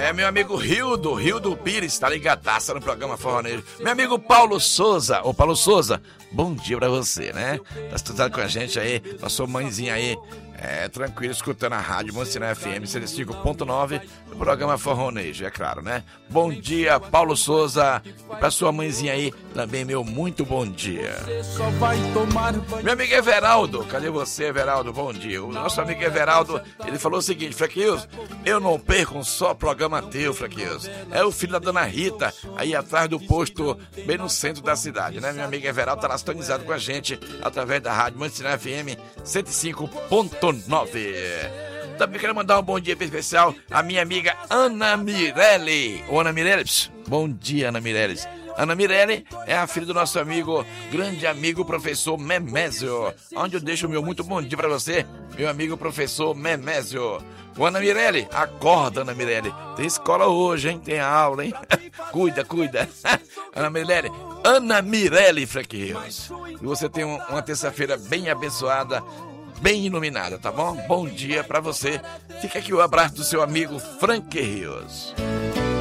Meu amigo Rildo Pires, tá ligadaça no programa Forronejo. Meu amigo Paulo Souza, Paulo Souza, bom dia pra você, né? Tá estudando com a gente aí, com a sua mãezinha aí, tranquilo, escutando a rádio Mansinã FM 105.9, do programa Forronejo, é claro, né? Bom dia, Paulo Souza, e pra sua mãezinha aí, também meu muito bom dia. Meu amigo Everaldo, cadê você, Everaldo? Bom dia. O nosso amigo Everaldo, ele falou o seguinte: Fraquioso, eu não perco um só programa teu, Fraquioso. É o filho da dona Rita, aí atrás do posto, bem no centro da cidade, né? Meu amigo Everaldo tá lá sintonizado com a gente, através da rádio Mansinã FM 105.9. Também quero mandar um bom dia especial à minha amiga Ana Mirelli. Ô, Ana Mirelli, bom dia, Ana Mirelli. Ana Mirelli é a filha do nosso amigo, grande amigo, professor Memésio, onde eu deixo o meu muito bom dia pra você, meu amigo professor Memésio. Ô, Ana Mirelli, acorda, Ana Mirelli, tem escola hoje, hein, tem aula, hein, cuida. Ana Mirelli, Fraqueiros, e você tem uma terça-feira bem abençoada, bem iluminada, tá bom? Bom dia pra você. Fica aqui o abraço do seu amigo Frank Rios.